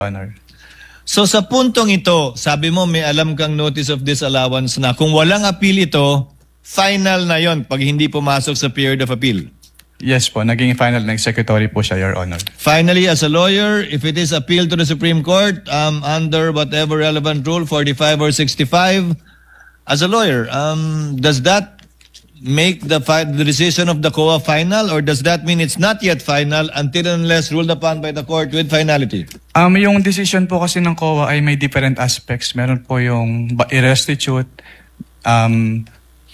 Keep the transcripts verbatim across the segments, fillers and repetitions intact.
Honor. So sa puntong ito, sabi mo may alam kang notice of disallowance na kung walang appeal ito, final na yon pag hindi pumasok sa period of appeal. Yes po, naging final na executory po siya, Your Honor. Finally, as a lawyer, if it is appealed to the Supreme Court um, under whatever relevant rule, forty-five or sixty-five, as a lawyer, um, does that make the, fi the decision of the C O A final, or does that mean it's not yet final until unless ruled upon by the court with finality? Um, yung decision po kasi ng C O A ay may different aspects. Meron po yung i-restitute, um,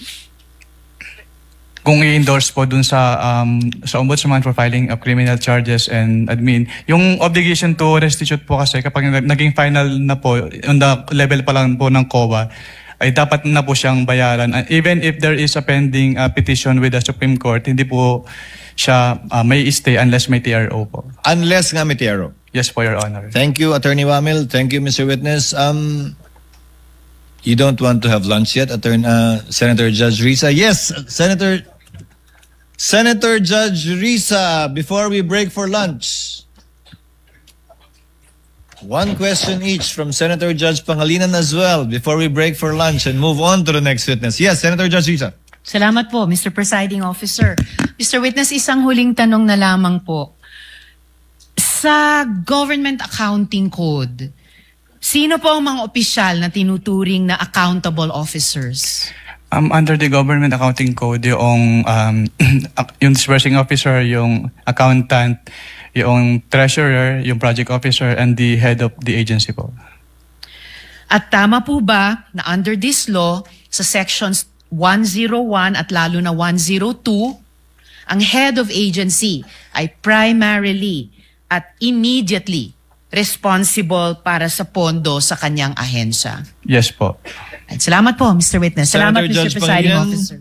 kung i-endorse po dun sa um, sa ombudsman for filing of criminal charges and admin. Yung obligation to restitute po kasi kapag naging final na po, on the level pa lang po ng C O A, ay dapat na po siyang bayaran. And even if there is a pending uh, petition with the Supreme Court, hindi po siya uh, may stay unless may T R O po. Unless nga may T R O? Yes po, Your Honor. Thank you, Attorney Wamil. Thank you, Mister Witness. Um, you don't want to have lunch yet, Attorney uh, Senator Judge Risa? Yes, Senator... Senator Judge Risa, before we break for lunch, one question each from Senator Judge Pangilinan as well before we break for lunch and move on to the next witness. Yes, Senator Judge Risa. Salamat po, Mister Presiding Officer. Mister Witness, isang huling tanong na lamang po. Sa Government Accounting Code, sino po ang mga opisyal na tinuturing na accountable officers? Um, under the Government Accounting Code, yung, um, yung disbursing officer, yung accountant, yung treasurer, yung project officer, and the head of the agency po. At tama po ba na under this law, sa sections one oh one at lalo na one oh two, ang head of agency ay primarily at immediately responsible para sa pondo sa kanyang ahensya? Yes po. At salamat po, Mister Witness. Salamat, Senator Mister Presiding Pangilinan. Officer.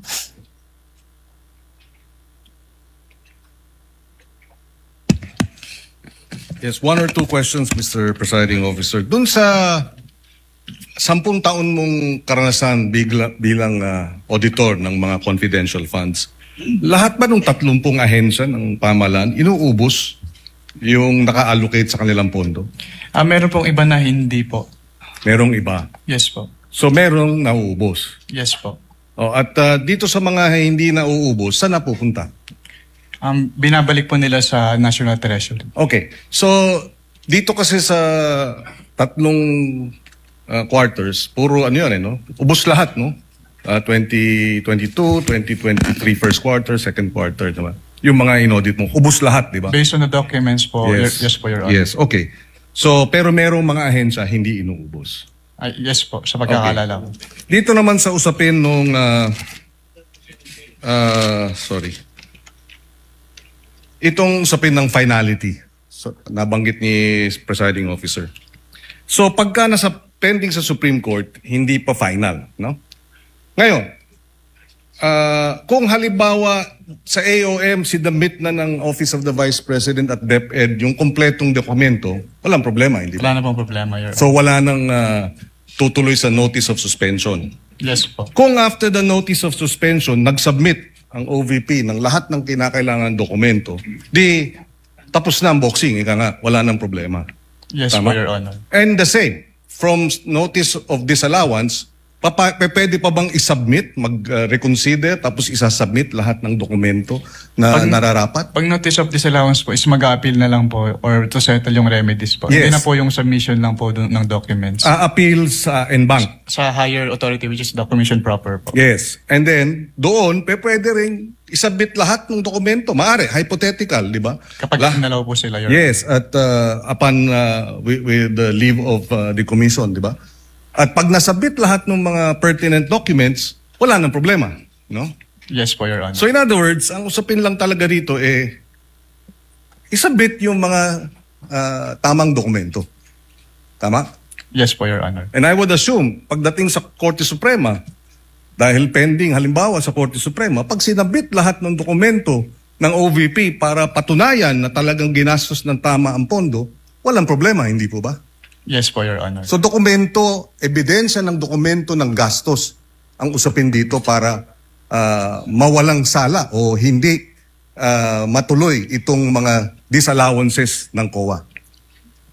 Yes, one or two questions, Mister Presiding Officer. Dun sa sampung taon mong karanasan bigla, bilang uh, auditor ng mga confidential funds, lahat ba ng tatlumpung ahensya ng pamahalaan inuubos yung naka-allocate sa kanilang pondo? Uh, meron pong iba na hindi po. Merong iba? Yes po. So merong nauubos? Yes po. Oh, at uh, dito sa mga hindi nauubos, saan napupunta? Um, binabalik po nila sa National Treasury. Okay. So dito kasi sa tatlong uh, quarters, puro ano yun eh, no? Ubos lahat, no? Uh, twenty twenty-two, twenty twenty-three first quarter, second quarter, diba? Yung mga inaudit mo, ubos lahat, di ba? Based on the documents po, yes, yes po, Your Honor. Yes, okay. So, pero merong mga ahensya hindi inuubos. Uh, yes po, sa pagkakaalala ko. Okay. Dito naman sa usapin nung, uh, uh, sorry, itong usapin ng finality, so, nabanggit ni Presiding Officer. So, pagka nasa pending sa Supreme Court, hindi pa final, no? Ngayon, Uh, kung halimbawa sa A O M sinabit na ng Office of the Vice President at DepEd yung kompletong dokumento, walang problema, hindi ba? Wala na pong problema, Your Honor. So wala nang uh, tutuloy sa notice of suspension. Yes po. Kung after the notice of suspension, nag-submit ang O V P ng lahat ng kinakailangan dokumento, di tapos na ang boxing, ika nga, wala nang problema. Yes Tama? po, Your Honor. And the same, from notice of disallowance, Papa, pwede pa bang isubmit, mag-reconsider, uh, tapos isasubmit lahat ng dokumento na pag, nararapat? Pag notice of disallowance po is mag-a-appeal na lang po or to settle yung remedies po. Yes. Hindi na po yung submission lang po dun, ng documents. Uh, appeal sa N bank. Sa higher authority which is the commission proper po. Yes. And then, doon, pwede rin isubmit lahat ng dokumento. Maari, hypothetical, di ba? Kapag La- sinalaw po sila, Your Yes, at uh, upon uh, with, with the leave of uh, the commission, di ba? At pag nasabit lahat ng mga pertinent documents, wala nang problema, no? Yes po, Your Honor. So in other words, ang usapin lang talaga rito eh isabit yung mga uh, tamang dokumento. Tama? Yes po, Your Honor. And I would assume, pagdating sa Korte Suprema, dahil pending halimbawa sa Korte Suprema, pag sinabit lahat ng dokumento ng O V P para patunayan na talagang ginastos ng tama ang pondo, walang problema, hindi po ba? Yes po, Your Honor. So dokumento, ebidensya ng dokumento ng gastos ang usapin dito para uh, mawalang sala o hindi uh, matuloy itong mga disallowances ng C O A.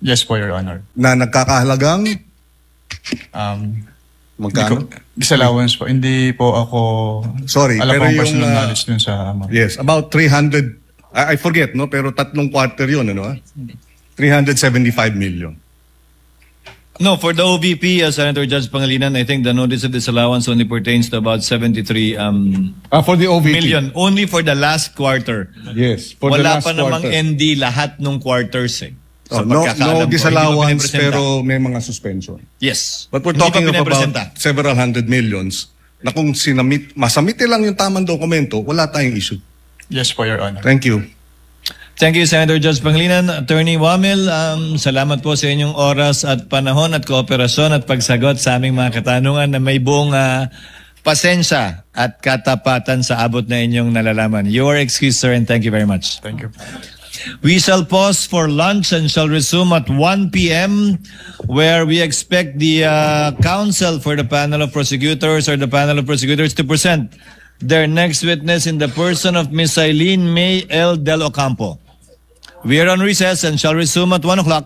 Yes po, Your Honor. na nagkakahalagang Um, magkano? Hindi ko- disallowance po. Hindi po ako Sorry, alam pero ko ang yung, personal ah, knowledge dun sa amount. Yes, about three hundred, I, I forget, no? Pero tatlong quarter yun, ano? ah? three hundred seventy-five million. No, for the O V P, uh, Senator Judge Pangilinan, I think the notice of disallowance only pertains to about seventy-three um, Ah, for the O V P. million. Only for the last quarter. Yes, for the Wala last pa namang quarter. N D lahat nung quarters eh. Oh, Sa no, pagkakaalam no ko, hindi ko disallowance, pinipresenta. pero may mga suspension. Yes. But we're Hindi pa talking of pinipresenta. about several hundred millions na kung sinamit, masamite lang yung tamang dokumento, wala tayong issue. Yes po, Your Honor. Thank you. Thank you, Senator Judge Pangilinan. Attorney Wamil, um, salamat po sa inyong oras at panahon at kooperasyon at pagsagot sa aming mga katanungan na may buong uh, pasensya at katapatan sa abot na inyong nalalaman. You are excused, sir, and thank you very much. Thank you. We shall pause for lunch and shall resume at one p m where we expect the uh, counsel for the panel of prosecutors or the panel of prosecutors to present their next witness in the person of Miss Eileen May L. Del Ocampo. We are on recess and shall resume at one o'clock.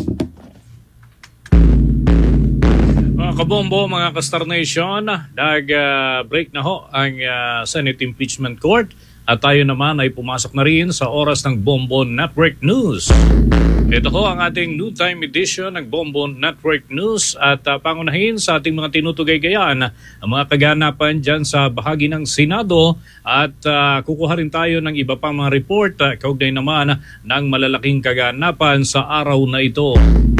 Mga kabombo, mga ka-Star Nation, nag-break na ho ang uh, Senate Impeachment Court at tayo naman ay pumasok na rin sa oras ng Bombo Network News. Ito ho ang ating new time edition ng Bombo Network News at uh, pangunahin sa ating mga tinutugay-gayaan ang mga kaganapan dyan sa bahagi ng Senado at uh, kukuha rin tayo ng iba pang mga report uh, kaugnay naman ng malalaking kaganapan sa araw na ito.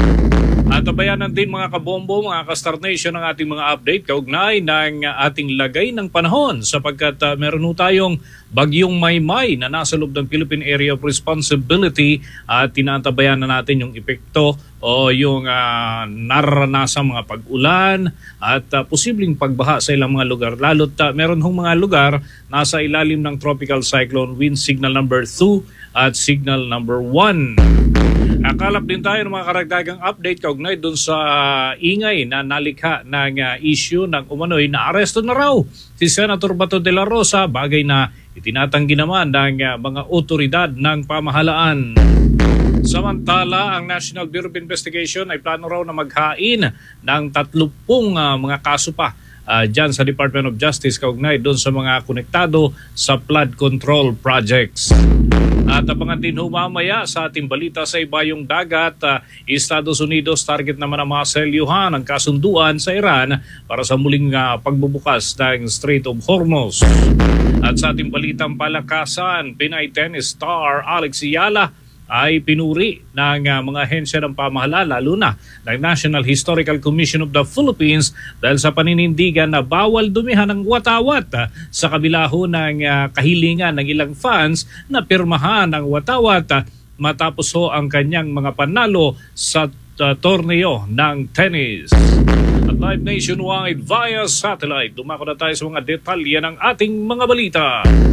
At tabayanan din mga kabombo, mga ka-Star Nation ang ating mga update kaugnay ng ating lagay ng panahon sapagkat uh, meron ho tayong bagyong Maymay na nasa loob ng Philippine Area of Responsibility at tinatabayan na natin yung epekto o yung uh, naranasang mga pag-ulan at uh, posibleng pagbaha sa ilang mga lugar. Lalo't uh, meron hong mga lugar nasa ilalim ng Tropical Cyclone Wind Signal number two at Signal number one. Nakalap din tayo ng mga karagdagang update kaugnay dun sa uh, ingay na nalikha ng uh, issue ng umano'y na aresto na raw si Senator Bato de la Rosa, bagay na itinatanggi naman ng uh, mga otoridad ng pamahalaan. Samantala, ang National Bureau of Investigation ay plano raw na maghain ng tatlupong uh, mga kaso pa uh, dyan sa Department of Justice kaugnay dun sa mga konektado sa flood control projects. At abangan din ho mamaya sa ating balita sa ibayong dagat, uh, Estados Unidos target naman ang mga selyuhan ng kasunduan sa Iran para sa muling uh, pagbubukas ng Strait of Hormuz. At sa ating balitang palakasan, Pinay tennis star Alex Ayala ay pinuri ng uh, mga ahensya ng pamahalaan, lalo na ng National Historical Commission of the Philippines dahil sa paninindigan na bawal dumihan ng watawat uh, sa kabila ho ng uh, kahilingan ng ilang fans na pirmahan ang watawat uh, matapos ho ang kanyang mga panalo sa uh, torneo ng tennis. At live nationwide via satellite, dumako na tayo sa mga detalye ng ating mga balita.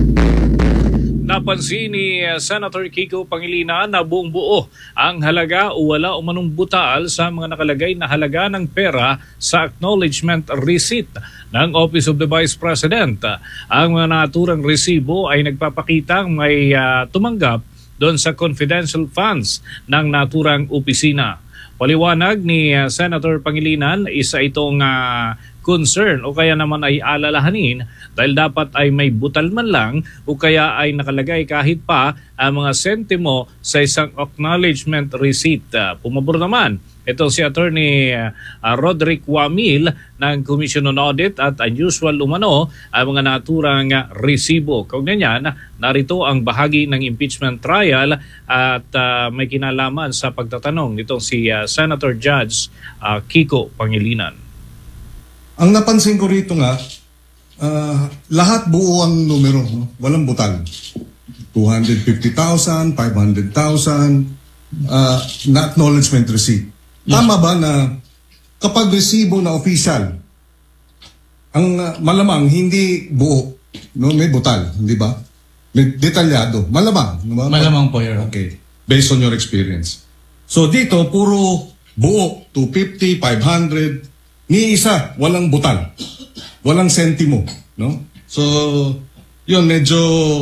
Napansin ni Senator Kiko Pangilinan na buong buo ang halaga o wala o manong butal sa mga nakalagay na halaga ng pera sa acknowledgement receipt ng Office of the Vice President. Ang mga naturang resibo ay nagpapakitang may uh, tumanggap doon sa confidential funds ng naturang opisina. Paliwanag ni uh, Senator Pangilinan, isa itong uh, concern o kaya naman ay alalahanin dahil dapat ay may butal man lang o kaya ay nakalagay kahit pa ang mga sentimo sa isang acknowledgement receipt. Uh, pumabor naman ito si Attorney uh, Roderick Wamil ng Commission on Audit at unusual umano ang mga naturang uh, resibo. Kaugnay niyan, narito ang bahagi ng impeachment trial at uh, may kinalaman sa pagtatanong nitong si uh, Senator Judge uh, Kiko Pangilinan. Ang napansin ko rito nga, uh, lahat buo ang numero, no? Walang butal. two hundred fifty thousand, five hundred thousand, uh, na acknowledgement receipt. Yes. Tama ba na kapag resibo na official, ang uh, malamang hindi buo, no? May butal, hindi ba? May detalyado. Malamang. No? Malamang po, Your Honor. Okay. Based on your experience. So dito, puro buo, two fifty, five hundred, ni isa, walang butal. Walang sentimo, no? So, yun, medyo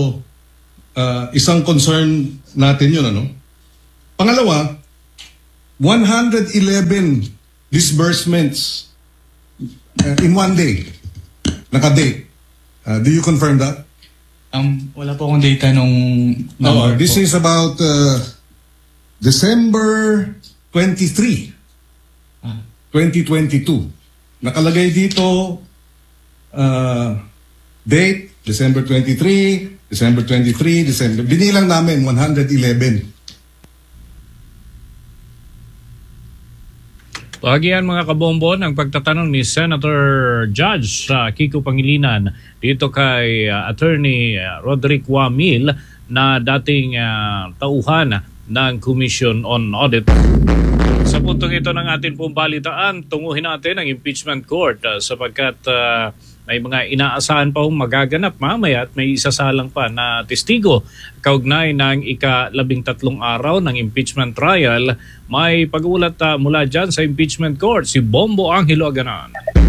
uh, isang concern natin yun, ano? Pangalawa, one hundred eleven disbursements uh, in one day. Naka-date. Uh, do you confirm that? Um, wala po akong data nung Oh, number this po. is about uh, December twenty-third, Ah. twenty twenty-two. Nakalagay dito uh, date December twenty-third, December twenty-third, December. Binilang namin one hundred eleven. Bahagian mga kabombo ng pagtatanong ni Senator Judge uh, Kiko Pangilinan dito kay uh, Attorney uh, Roderick Wamil na dating uh, tauhan ng Commission on Audit. Sa puntong ito ng ating pong balitaan, tunguhin natin ang impeachment court uh, sapagkat uh, may mga inaasahan pa hong magaganap mamaya at may isasalang pa na testigo kaugnay ng ika-labing tatlong araw ng impeachment trial. May pag-uulat uh, mula dyan sa impeachment court, si Bombo Angelo Aganan.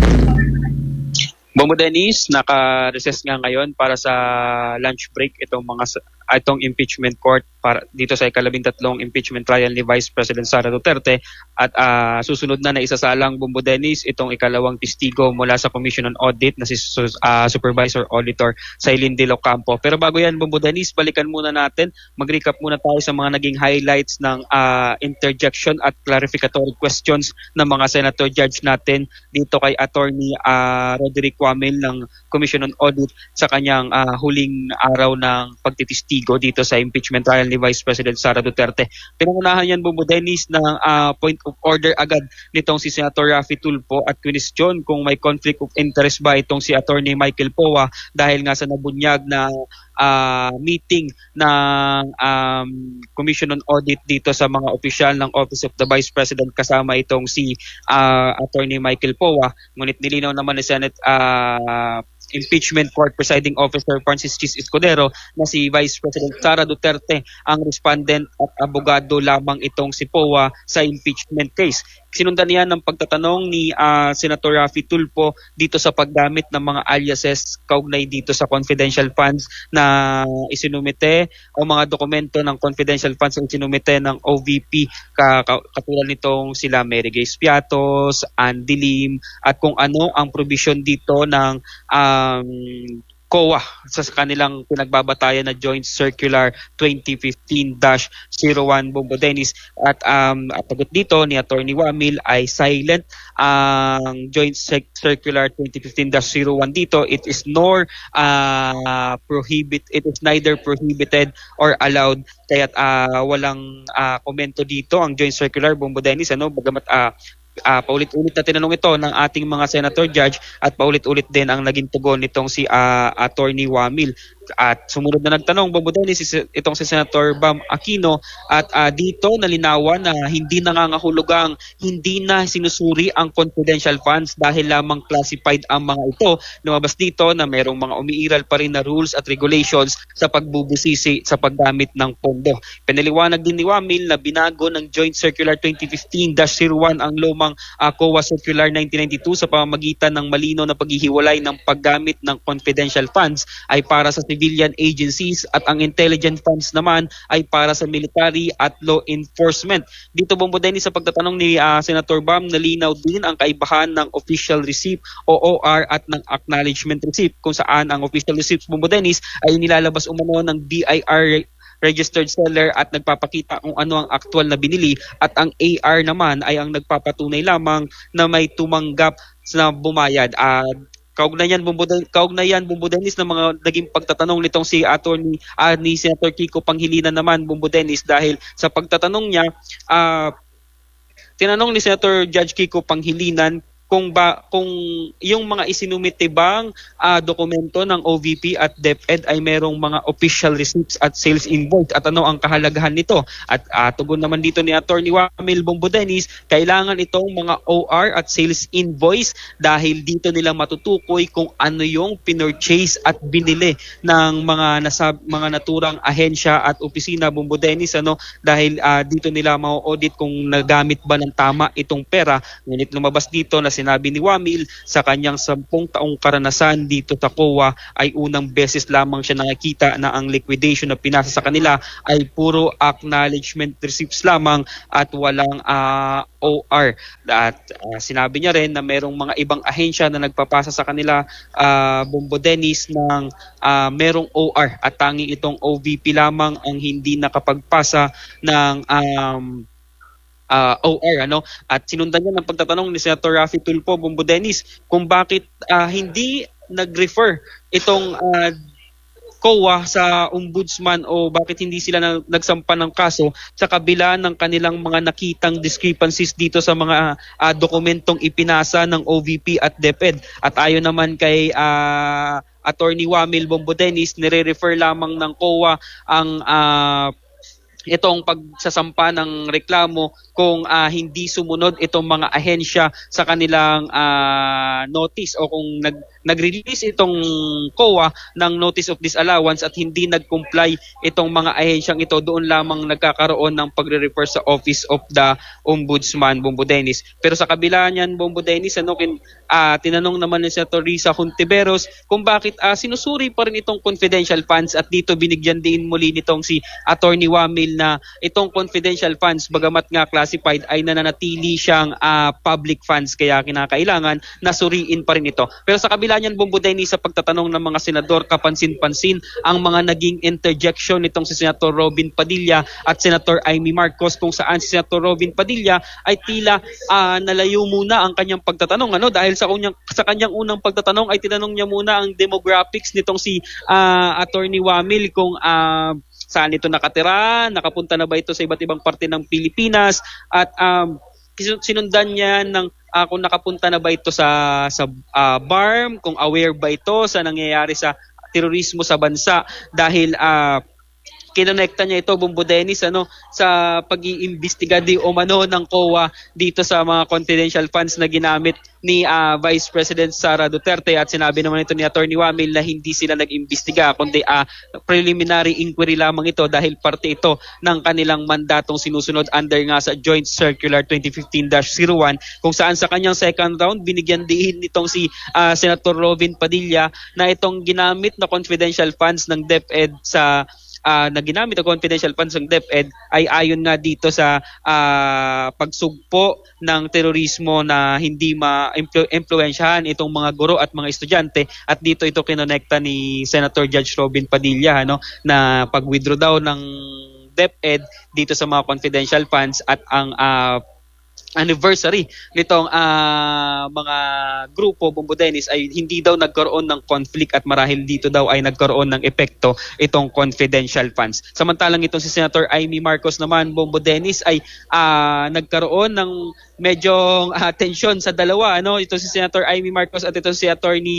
Bombo Dennis, naka-recess nga ngayon para sa lunch break itong mga itong impeachment court para dito sa ikalabing tatlong impeachment trial ni Vice President Sara Duterte at uh, susunod na na isasalang Bombo Dennis itong ikalawang testigo mula sa Commission on Audit na si uh, Supervisor Auditor Sailin De Locampo. Pero bago yan Bombo Dennis, balikan muna natin, mag-recap muna tayo sa mga naging highlights ng uh, interjection at clarificatory questions ng mga Senator Judge natin dito kay Attorney uh, Roderick Wamil ng Commission on Audit sa kanyang uh, huling araw ng pagtitistigo dito sa impeachment trial ni Vice President Sara Duterte. Pinangunahan yan Bombo Dennis ng uh, point of order agad nitong si Senator Raffy Tulfo at question kung may conflict of interest ba itong si Attorney Michael Poa dahil nga sa nabunyag na uh, meeting ng um, Commission on Audit dito sa mga opisyal ng Office of the Vice President kasama itong si uh, Attorney Michael Poa. Ngunit nilinaw naman ni Senate uh, Impeachment Court Presiding Officer Francis Chis Escudero na si Vice President Sara Duterte ang respondent at abogado lamang itong si Poa sa impeachment case. Sinundan niya ng pagtatanong ni uh, Senator Raffy Tulfo dito sa paggamit ng mga aliases kaugnay dito sa confidential funds na isinumite o mga dokumento ng confidential funds na isinumite ng O V P katulad nitong sila Mary Grace Piatos, Andy Lim at kung ano ang provision dito ng um, C O A sa kanilang pinagbabatayan na Joint Circular twenty fifteen dash zero one Bombo Dennis at um, at tagot dito ni Attorney Wamil ay silent ang um, Joint Circular twenty fifteen dash zero one dito. It is nor uh, prohibit it is neither prohibited or allowed kaya uh, walang uh, komento dito ang Joint Circular Bombo Dennis ano bagamat uh, Uh, paulit-ulit na tinanong ito ng ating mga Senator Judge at paulit-ulit din ang naging tugon nitong si uh, Attorney Wamil. At sumunod na nagtanong, Bombo Dennis, itong si Senator Bam Aquino at uh, dito nalinawan na hindi nangangahulugang hindi na sinusuri ang confidential funds dahil lamang classified ang mga ito. Lumabas dito na mayroong mga umiiral pa rin na rules at regulations sa pagbubusisi sa paggamit ng pondo. Pinaliwanag din ni Wamil na binago ng Joint Circular twenty fifteen dash zero one ang lumang uh, C O A Circular nineteen ninety-two sa pamamagitan ng malinaw na paghihiwalay ng paggamit ng confidential funds ay para sa civilian agencies at ang intelligence funds naman ay para sa military at law enforcement. Dito Bombo Dennis sa pagtatanong ni uh, Senator Bam, nalinaw din ang kaibahan ng official receipt o O R at ng acknowledgement receipt kung saan ang official receipt Bombo Dennis ay nilalabas umano ng B I R registered seller at nagpapakita kung ano ang aktual na binili at ang A R naman ay ang nagpapatunay lamang na may tumanggap na bumayad. Uh, Kaugnayan Bombo kaugnayan Bombo Dennis ng mga naging pagtatanong nitong si Attorney uh, ni Senator Kiko Pangilinan naman Bombo Dennis dahil sa pagtatanong niya uh, tinanong ni Senator Judge Kiko Pangilinan kung ba kung yung mga isinumite bang uh, dokumento ng O V P at DepEd ay merong mga official receipts at sales invoice at ano ang kahalagahan nito. At uh, tugon naman dito ni Attorney Wamil Bombo Dennis, kailangan itong mga O R at sales invoice dahil dito nila matutukoy kung ano yung pinurchase at binili ng mga nasa mga naturang ahensya at opisina Bombo Dennis ano dahil uh, dito nila ma-audit kung nagamit ba ng tama itong pera. Ngunit lumabas dito na sinabi ni Wamil, sa kanyang sampung taong karanasan dito sa C O A ay unang beses lamang siya nakikita na ang liquidation na pinasa sa kanila ay puro acknowledgement receipts lamang at walang uh, O R. At uh, sinabi niya rin na merong mga ibang ahensya na nagpapasa sa kanila, uh, Bombo Dennis, ng uh, merong O R at tanging itong O V P lamang ang hindi nakapagpasa ng um, Uh, O R, ano? At sinundan niya ng pagtatanong ni Senator Raffy Tulfo, Bombo Dennis, kung bakit uh, hindi nag-refer itong uh, C O A sa ombudsman o bakit hindi sila na, nagsampa ng kaso sa kabila ng kanilang mga nakitang discrepancies dito sa mga uh, dokumentong ipinasa ng O V P at DepEd. At ayon naman kay uh, Attorney Wamil, Bombo Dennis, nire-refer lamang ng C O A ang uh, itong pagsasampa ng reklamo kung uh, hindi sumunod itong mga ahensya sa kanilang uh, notice o kung nag, nag-release itong C O A ng notice of disallowance at hindi nag-comply itong mga ahensyang ito, doon lamang nagkakaroon ng pagre-refer sa Office of the Ombudsman, Bombo Dennis. Pero sa kabila niyan, Bombo Dennis, ano, kin, uh, tinanong naman ni Senator Risa Hontiveros kung bakit uh, sinusuri pa rin itong confidential funds at dito binigyan din muli nitong si Attorney Wamil na itong confidential funds, bagamat nga classified, ay nananatili siyang uh, public funds, kaya kinakailangan na suriin pa rin ito. Pero sa kabila niyan, Bombo Dennis, sa pagtatanong ng mga senador, kapansin-pansin ang mga naging interjection nitong si Senator Robin Padilla at Senator Amy Marcos, kung saan si Senator Robin Padilla ay tila uh, nalayo muna ang kanyang pagtatanong, ano, dahil sa kanyang, sa kanyang unang pagtatanong ay tinanong niya muna ang demographics nitong si uh, Attorney Wamil, kung uh, saan ito nakatira, nakapunta na ba ito sa iba't ibang parte ng Pilipinas, at um, sinundan niya ng uh, kung nakapunta na ba ito sa sa uh, B A R M, kung aware ba ito sa nangyayari sa terorismo sa bansa, dahil uh, kinonekta niya ito, Bombo Dennis, ano, sa pag-iimbestiga di umano ng C O A dito sa mga confidential funds na ginamit ni uh, Vice President Sara Duterte. At sinabi naman ito ni Attorney Wamil na hindi sila nag-imbestiga, kundi uh, preliminary inquiry lamang ito dahil parte ito ng kanilang mandatong sinusunod under nga sa Joint Circular twenty fifteen dash zero one, kung saan sa kanyang second round binigyan diin nitong si uh, Senator Robin Padilla na itong ginamit na confidential funds ng DepEd sa Uh, na ginamit ang confidential funds ng DepEd ay ayon nga dito sa uh, pagsugpo ng terorismo na hindi ma-impluensyahan itong mga guro at mga estudyante. At dito ito kinonekta ni Senator Judge Robin Padilla, ano, na pag-withdraw daw ng DepEd dito sa mga confidential funds at ang uh, anniversary nitong uh, mga grupo, Bombo Dennis, ay hindi daw nagkaroon ng conflict at marahil dito daw ay nagkaroon ng epekto itong confidential funds. Samantalang itong si Senator Amy Marcos naman, Bombo Dennis, ay uh, nagkaroon ng medyo uh, tensyon sa dalawa, ano? Ito si Senator Amy Marcos at ito si Attorney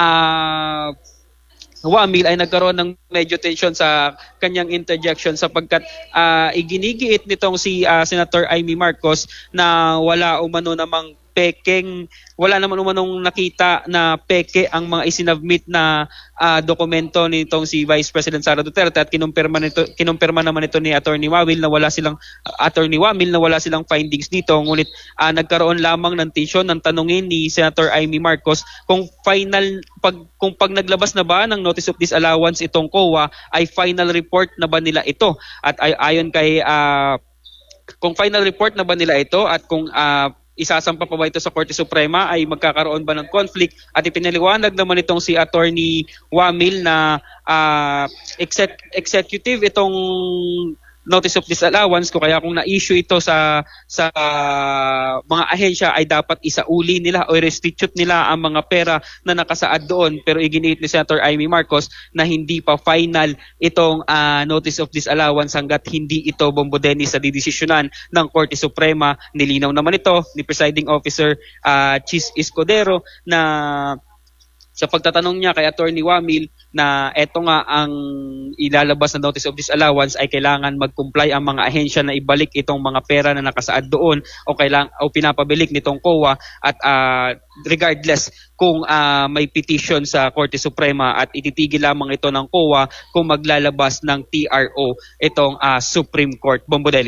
uh, Wamil ay nagkaroon ng medyo tension sa kanyang interjection sapagkat uh, iginigiit nitong si uh, Senator Amy Marcos na wala umano namang pekeng, wala naman umanong nakita na peke ang mga isinabmit na uh, dokumento nitong si Vice President Sara Duterte, at kinumpirma nito, kinumpirma naman ito ni Attorney Wamil na wala silang uh, Attorney Wamil na wala silang findings dito, ngunit uh, nagkaroon lamang ng tension ng tanungin ni Senator Amy Marcos kung final pag kung pag naglabas na ba ng notice of disallowance itong C O A ay final report na ba nila ito, at ay, ayon kay uh, kung final report na ba nila ito at kung uh, isasampa pa ba ito sa Korte Suprema ay magkakaroon ba ng conflict. At ipinaliwanag naman itong si Attorney Wamil na uh, exec- executive itong notice of disallowance, ko kaya kung na-issue ito sa sa uh, mga ahensya ay dapat isauli nila o restitute nila ang mga pera na nakasaad doon. Pero iginiit ni Senator Amy Marcos na hindi pa final itong uh, notice of disallowance hanggat hindi ito, Bombo Dennis, sa didesisyonan ng Korte Suprema. Nilinaw naman ito ni Presiding Officer uh, Chis Escudero na sa pagtatanong niya kay Attorney Wamil na eto nga ang ilalabas na notice of disallowance ay kailangan mag-comply ang mga ahensya na ibalik itong mga pera na nakasaad doon o kailang o pinapabilik nitong C O A, at uh, regardless kung uh, may petition sa Korte Suprema, at ititigil lamang ito ng C O A kung maglalabas ng T R O itong uh, Supreme Court. Bombo Dennis.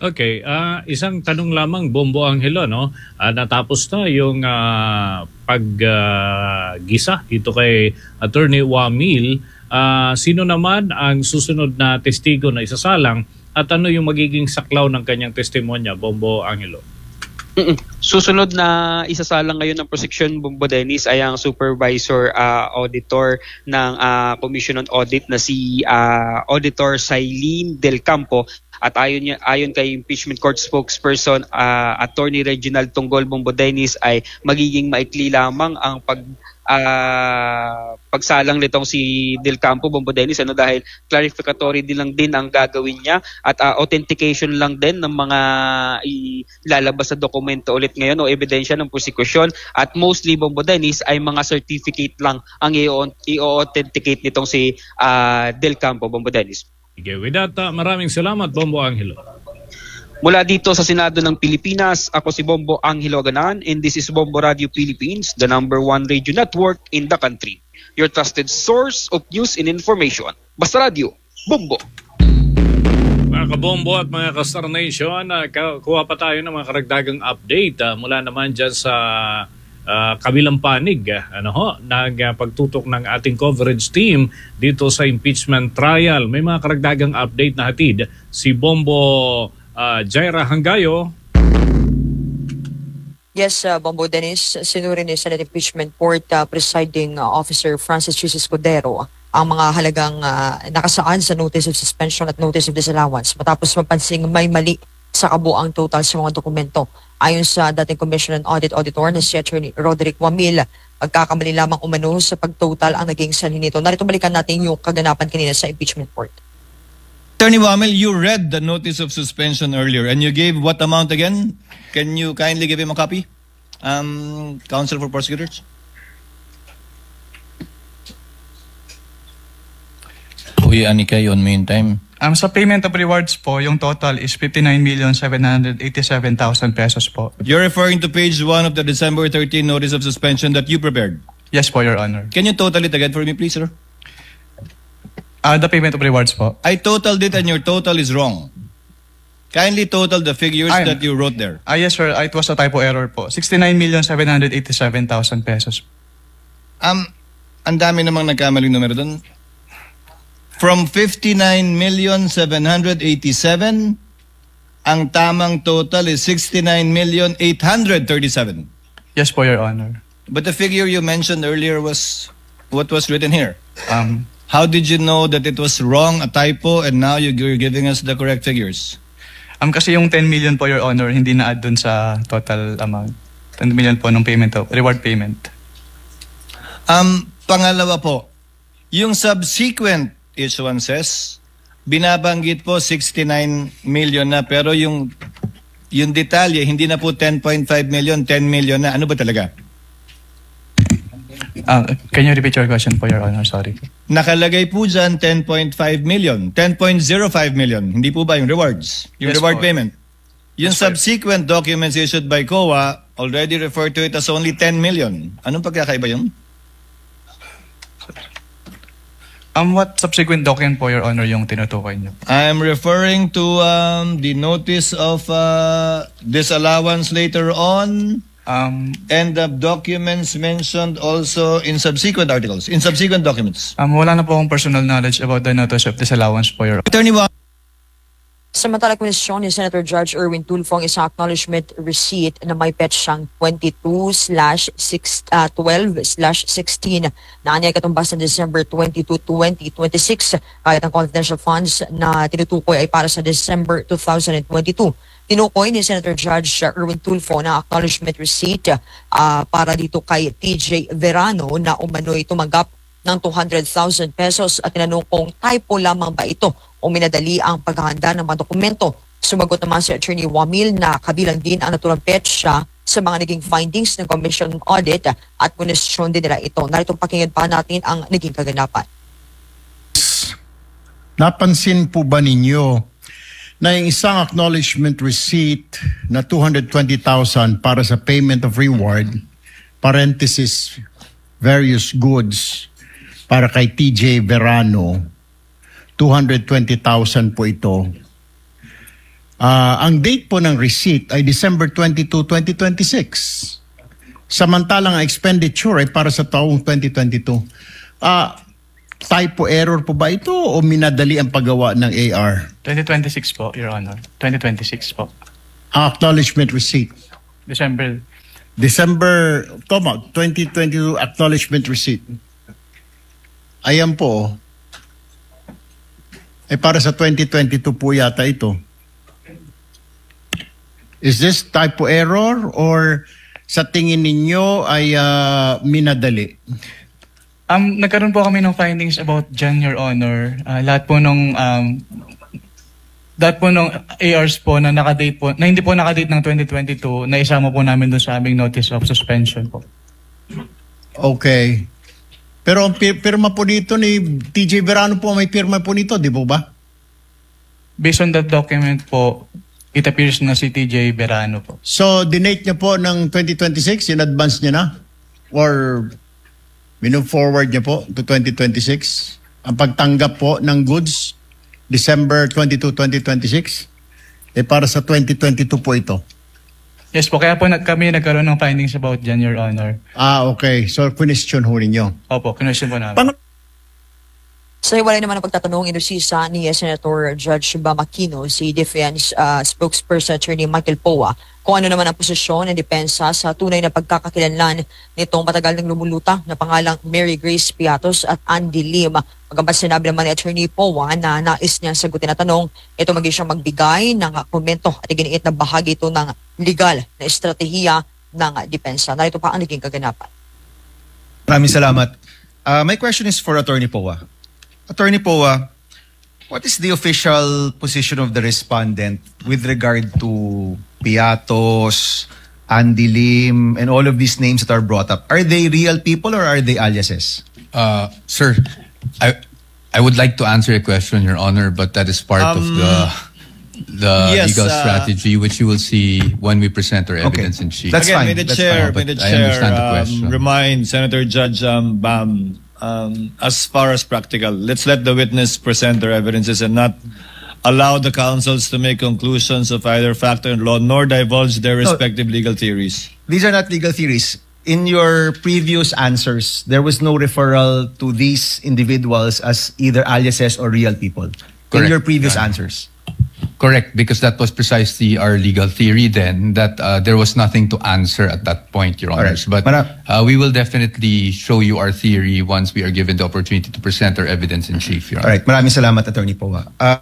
Okay, ah, isang tanong lamang, Bombo Angelo, no? Ah, natapos na yung ah, pag-gisa dito kay Attorney Wamil. Ah, sino naman ang susunod na testigo na isasalang at ano yung magiging saklaw ng kanyang testimonya, Bombo Angelo? Mm-mm. Susunod na isasalang ngayon ng prosecution, Bombo Dennis, ay ang supervisor uh, auditor ng uh, Commission on Audit na si uh, Auditor Sailin Del Campo. At ayon, niya, ayon kay impeachment court spokesperson uh, Attorney Reginald Tunggol, Bombo Dennis, ay magiging maikli lamang ang pag uh, pagsalang nitong si Del Campo, Bombo Dennis, ano, dahil clarificatory din lang din ang gagawin niya at uh, authentication lang din ng mga ilalabas sa dokumento ulit ngayon o ebidensya ng prosecution, at mostly, Bombo Dennis, ay mga certificate lang ang i-authenticate nitong si uh, Del Campo, Bombo Dennis. Okay, with that, uh, maraming salamat, Bombo Angelo. Mula dito sa Senado ng Pilipinas, ako si Bombo Angelo Ganan, and this is Bombo Radio Philippines, the number one radio network in the country. Your trusted source of news and information. Basta Radio, Bombo. Mga kabombo at mga ka-Star Nation, uh, kuha pa tayo ng mga karagdagang update uh, mula naman dyan sa uh, kabilang panig uh, ano ho, ng uh, pagtutok ng ating coverage team dito sa impeachment trial. May mga karagdagang update na hatid si Bombo uh, Jaira Hangayo. Yes, uh, Bombo Dennis, sinuri ni Senate Impeachment Court uh, Presiding uh, Officer Francis Chis Escudero ang mga halagang uh, nakasaad sa Notice of Suspension at Notice of Disallowance matapos mapansing may mali sa kabuang total sa mga dokumento. Ayon sa dating Commission on Audit Auditor na si Attorney Roderick Wamil, pagkakamali lamang umano sa pagtotal ang naging sanhi nito. Narito balikan natin yung kaganapan kanina sa impeachment court. Attorney Wamil, you read the Notice of Suspension earlier and you gave what amount again? Can you kindly give him a copy? Um, Counsel for Prosecutors? Uy, Anikay, on meantime. Um, sa payment of rewards po, yung total is fifty-nine million seven hundred eighty-seven thousand pesos po. You're referring to page one of the December thirteenth Notice of Suspension that you prepared? Yes po, Your Honor. Can you total it again for me, please, sir? Uh, the payment of rewards po. I totaled it and your total is wrong. Kindly total the figures I'm, that you wrote there. Ah, yes, sir. It was a typo error po. sixty-nine million seven hundred eighty-seven thousand pesos. Um, ang dami namang nagkamaling numero doon. From fifty-nine million seven hundred eighty-seven, ang tamang total is sixty-nine million eight hundred thirty-seven. Yes po, Your Honor. But the figure you mentioned earlier was what was written here. Um, How did you know that it was wrong, a typo, and now you're giving us the correct figures? um, kasi yung ten million po, Your Honor, hindi na-add dun sa total amount. ten million po ng payment, of, reward payment. Um, pangalawa po, yung subsequent issuances, binabanggit po sixty-nine million na, pero yung yung detalye, hindi na po ten point five million, ten million na. Ano ba talaga? Uh, can you repeat your question po, Your Honor? Sorry. Nakalagay po dyan ten point five million, ten point zero five million. Hindi po ba yung rewards? Yung Yes, reward po. payment? Yung Yes, subsequent documents issued by C O A already referred to it as only ten million. Anong pagkakaiba yun? Um, what subsequent document po, Your Honor, yung tinutukoy niyo? I'm referring to um, the notice of uh, disallowance later on, Um, and the documents mentioned also in subsequent articles, in subsequent documents. um, wala na po akong personal knowledge about the notice of disallowance po, Your Honor. Attorney Wang, Samantala, kwenisyon ni Senator Judge Erwin Tulfo ang isang acknowledgement receipt na may petsang twenty-two slash twelve slash sixteen na anyay katumbas ng December twenty-second, twenty twenty-six, kahit ang confidential funds na tinutukoy ay para sa December two thousand twenty-two. Tinukoy ni Senator Judge Erwin Tulfo na acknowledgement receipt uh, para dito kay T J Verano na umano'y tumanggap ng two hundred thousand pesos at tinanong kung typo lamang ba ito o minadali ang paghahanda ng mga dokumento. Sumagot naman si Attorney Wamil na kabilang din ang naturang petsa sa mga naging findings ng Commission on Audit at punesyon din nila ito. Narito pakinggan pa natin ang naging kaganapan. Napansin po ba ninyo na yung isang acknowledgement receipt na two hundred twenty thousand para sa payment of reward, parenthesis, various goods, para kay T J Verano, two hundred twenty thousand po ito. Ah, ang date po ng receipt ay December twenty-second, twenty twenty-six. Samantalang ang expenditure ay para sa taong twenty twenty-two. Ah, typo error po ba ito o minadali ang paggawa ng A R? twenty twenty-six po, Your Honor. twenty twenty-six po. Acknowledgement receipt. December. December, tama, twenty twenty-two acknowledgement receipt. Ayan po. Eh para sa twenty twenty-two po yata ito. Is this typo error or sa tingin ninyo ay uh, minadali? Um, nagkaroon po kami ng findings about dyan, Your Honor. Uh, lahat po nung um, lahat po nung A Rs po na nakadate po, na hindi po nakadate ng twenty twenty-two, na isama po namin doon sa aming notice of suspension po. Okay. Pero ang pir- pirma po dito ni T J Verano po, may pirma po nito, di po ba? Based on that document po, it appears na si T J Verano po. So, dinate niya po ng twenty twenty-six, in advance niya na? Or move forward niya po to twenty twenty-six? Ang pagtanggap po ng goods, December twenty-second, twenty twenty-six? Eh para sa twenty twenty-two po ito? Yes po, kaya po nag- kami nagkaroon ng findings about dyan, Your Honor. Ah, okay. So, question ho ninyo. Opo, kinwestiyon po namin. Pang- Sa iwalay naman ang pagtatanong inosisa ni Senator Judge Bam Aquino, si Defense uh, Spokesperson Attorney Michael Poa, kung ano naman ang posisyon ng depensa sa tunay na pagkakakilanlan nitong matagal ng lumulutang na pangalang Mary Grace Piatos at Andy Lim. Magabat sinabi naman ni Attorney Poa na nais niya sagutin na tanong, ito maging siyang magbigay ng komento at iginiit na bahagi ito ng legal na estratehiya ng depensa. Narito pa ang naging kaganapan. Maraming salamat. Uh, my question is for Attorney Poa. Attorney Poa, what is the official position of the respondent with regard to Piatos, Andy Lim, and all of these names that are brought up? Are they real people or are they aliases? Uh, sir, I I would like to answer a question, Your Honor, but that is part Um, of the the yes, legal uh, strategy, which you will see when we present our evidence in chief. That's Again, fine. may the That's chair, fine. may the But I chair understand the um, question. remind Senator Judge um, Bam, um, as far as practical, let's let the witness present their evidences and not allow the counsels to make conclusions of either fact or law, nor divulge their respective legal theories. These are not legal theories. In your previous answers, there was no referral to these individuals as either aliases or real people. In Correct. your previous Yeah. answers. Correct, because that was precisely our legal theory then, that uh, there was nothing to answer at that point, Your Honors. Alright. But Mara- uh, we will definitely show you our theory once we are given the opportunity to present our evidence in chief, Your All Honor. right. Maraming salamat, Attorney Poa. Uh,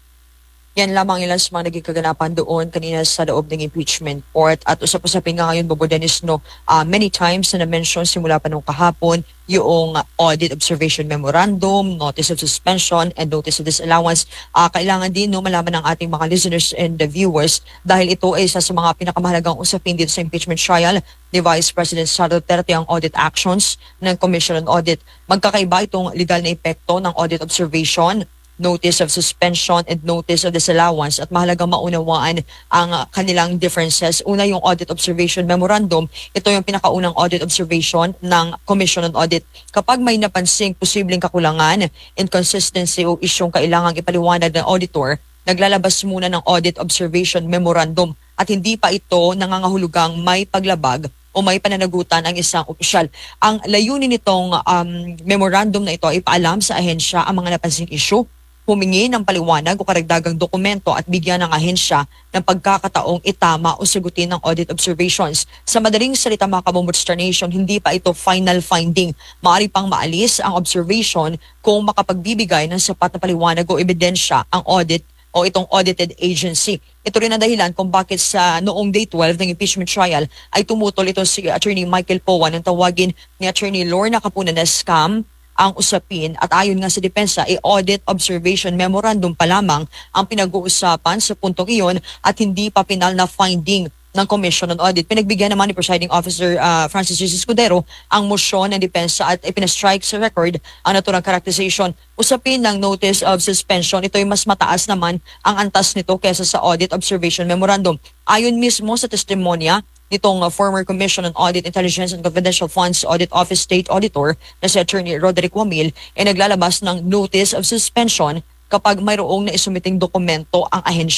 Yan lamang ilan sa mga naging kaganapan doon kanina sa loob ng impeachment court. At usap-usapin nga ngayon, Bobo Dennis, no, uh, many times na na-mention simula pa nung kahapon yung audit observation memorandum, notice of suspension, and notice of disallowance. Uh, kailangan din no, malaman ng ating mga listeners and the viewers dahil ito ay isa sa mga pinakamahalagang usapin dito sa impeachment trial ni Vice President Sara Duterte ang audit actions ng Commission on Audit. Magkakaiba itong legal na epekto ng audit observation, notice of suspension, and notice of disallowance at mahalagang maunawaan ang uh, kanilang differences. Una, yung audit observation memorandum, ito yung pinakaunang audit observation ng Commission on Audit. Kapag may napansing posibleng kakulangan, inconsistency o isyong kailangang ipaliwanag ng auditor, naglalabas muna ng audit observation memorandum at hindi pa ito nangangahulugang may paglabag o may pananagutan ang isang opisyal. Ang layunin nitong um, memorandum na ito ay ipaalam sa ahensya ang mga napansing issue, humingi ng paliwanag o karagdagang dokumento at bigyan ng ahensya ng pagkakataong itama o sagutin ng audit observations. Sa madaling salita mga kabombotster nation, hindi pa ito final finding. Maaari pang maalis ang observation kung makapagbibigay ng sapat na paliwanag o ebidensya ang audit o itong audited agency. Ito rin ang dahilan kung bakit sa noong day twelve ng impeachment trial ay tumutol ito si Attorney Michael Poa nang tawagin ni Attorney Lorna Capuna na scam ang usapin at ayon nga sa depensa ay audit observation memorandum pa lamang ang pinag-uusapan sa puntong iyon at hindi pa pinal na finding ng Commission on Audit. Pinagbigyan naman ni Presiding Officer uh, Francis J. Escudero ang motion ng depensa at ipinastrike sa record ang naturang characterization. Usapin ng notice of suspension, ito ay mas mataas naman ang antas nito kesa sa audit observation memorandum. Ayon mismo sa testimonya nitong uh, former Commission on Audit, Intelligence and Confidential Funds Audit Office State Auditor na si Attorney Roderick Wamil ay naglalabas ng notice of suspension kapag mayroong naisumiting dokumento ang ahensya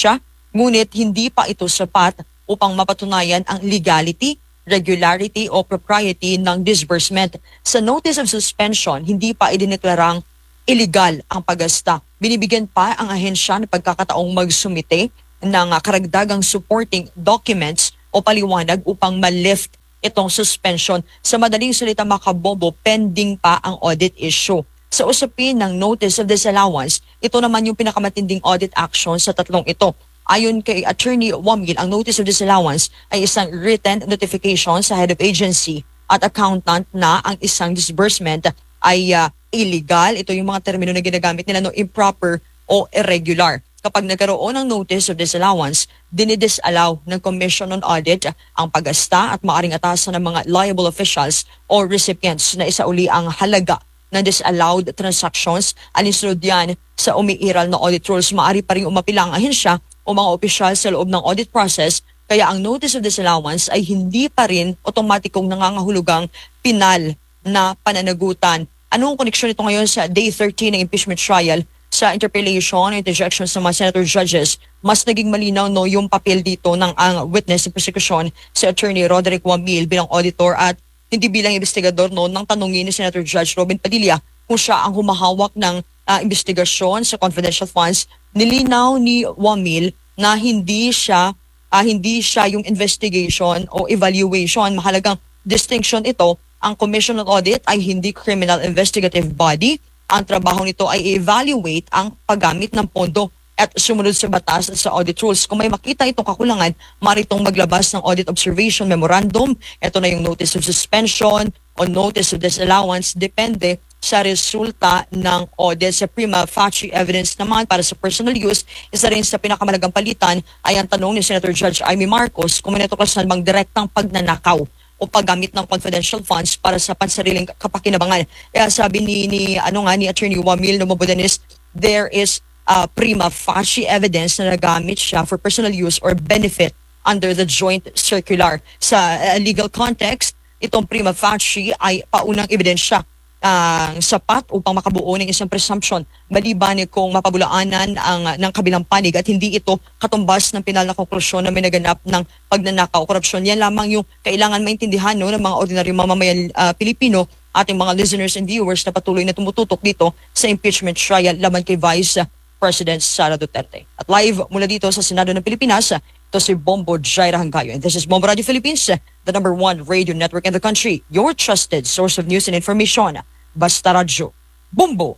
ngunit hindi pa ito sapat upang mapatunayan ang legality, regularity o propriety ng disbursement. Sa notice of suspension, hindi pa idineklarang illegal ang paggasta. Binibigyan pa ang ahensya ng pagkakataong magsumite ng karagdagang supporting documents o paliwanag upang ma-lift itong suspension. Sa madaling salita mga kabombo, pending pa ang audit issue. Sa usapin ng notice of disallowance, ito naman yung pinakamatinding audit action sa tatlong ito. Ayon kay Attorney Wamil, ang notice of disallowance ay isang written notification sa head of agency at accountant na ang isang disbursement ay uh, illegal. Ito yung mga termino na ginagamit nila, no, improper o irregular. Kapag nagkaroon ng notice of disallowance, dinidisallow ng Commission on Audit ang paggasta at maaring atasan ng mga liable officials o recipients na isauli ang halaga ng disallowed transactions. Alinsunod yan sa umiiral na audit rules, maaari pa rin umapila ang ahensya o mga opisyal sa loob ng audit process, kaya ang notice of disallowance ay hindi pa rin otomatikong nangangahulugang pinal na pananagutan. Anong koneksyon ito ngayon sa day thirteen ng impeachment trial? Sa interpellation, interjections ng mga senator judges, mas naging malinaw no yung papel dito ng ang witness ng prosecution si Attorney Roderick Wamil bilang auditor at hindi bilang investigador no nang tanungin ni Senator Judge Robin Padilla kung siya ang humahawak ng uh, investigasyon sa confidential funds. Nilinaw ni Wamil na hindi siya uh, hindi siya yung investigation o evaluation. Mahalagang distinction ito. Ang Commission on Audit ay hindi criminal investigative body. Ang trabaho nito ay evaluate ang paggamit ng pondo at sumunod sa batas at sa audit rules. Kung may makita itong kakulangan, maritong maglabas ng audit observation memorandum. Ito na yung notice of suspension o notice of disallowance. Depende sa resulta ng audit. Sa prima facie evidence naman para sa personal use, isa rin sa pinakamalagang palitan ay ang tanong ni Senator Judge Amy Marcos kung may natuklasan bang direktang pagnanakaw o paggamit ng confidential funds para sa pansariling kapakinabangan. Kaya sabi ni, ni, ano nga, ni Attorney Wamil Nomobodanis, there is uh, prima facie evidence na nagamit siya for personal use or benefit under the joint circular. Sa uh, legal context, itong prima facie ay paunang ebidensya uh, sapat upang makabuo ng isang presumption maliban kung mapabulaanan ang, ng kabilang panig at hindi ito katumbas ng pinal na konklusyon na may naganap ng pagnanakaw o korupsyon. Yan lamang yung kailangan maintindihan no, ng mga ordinary mamamayan uh, Pilipino, ating mga listeners and viewers na patuloy na tumututok dito sa impeachment trial laban kay Vice President Sara Duterte. At live mula dito sa Senado ng Pilipinas, ito si Bombo Jaira Hangayo. And this is Bombo Radio Philippines, the number one radio network in the country. Your trusted source of news and information. Basta Radio. Bombo!